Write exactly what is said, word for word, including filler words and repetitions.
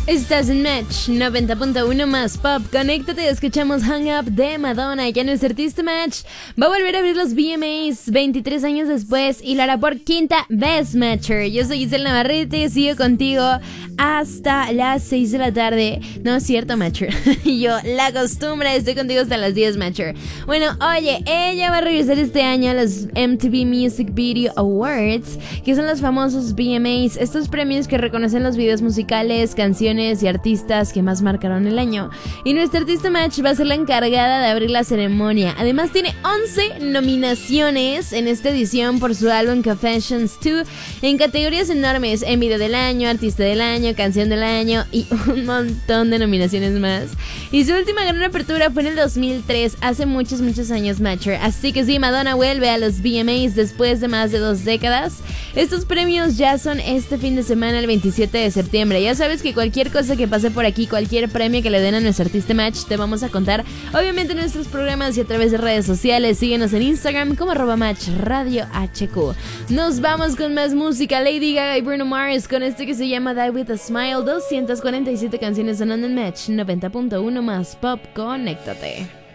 Estás en Match noventa punto uno más Pop. Conéctate, escuchamos Hang Up de Madonna. Ya nuestro artista Match va a volver a abrir los V M As veintitrés años después y lo hará por quinta vez, Matcher. Yo soy Giselle Navarrete y sigo contigo hasta las seis de la tarde. No es cierto, Matcher. Yo, la costumbre, estoy contigo hasta las diez, Matcher. Bueno, oye, ella va a regresar este año a los M T V Music Video Awards, que son los famosos V M As, estos premios que reconocen los videos musicales, canciones y artistas que más marcaron el año. Y nuestra artista Match va a ser la encargada de abrir la ceremonia. Además tiene once nominaciones en esta edición por su álbum Confessions dos, en categorías enormes, en video del año, artista del año, canción del año y un montón de nominaciones más. Y su última gran apertura fue en el dos mil tres, hace muchos muchos años, Matcher. Así que sí, Madonna vuelve a los V M As después de más de dos décadas. Estos premios ya son este fin de semana, el veintisiete de septiembre. Ya sabes que cualquier cosa que pase por aquí, cualquier premio que le den a nuestro artista Match, te vamos a contar, obviamente, en nuestros programas y a través de redes sociales. Síguenos en Instagram como arroba Match Radio H Q. Nos vamos con más música. Lady Gaga y Bruno Mars con este que se llama Die With A Smile. doscientas cuarenta y siete canciones sonando en Match noventa punto uno más Pop. Conéctate.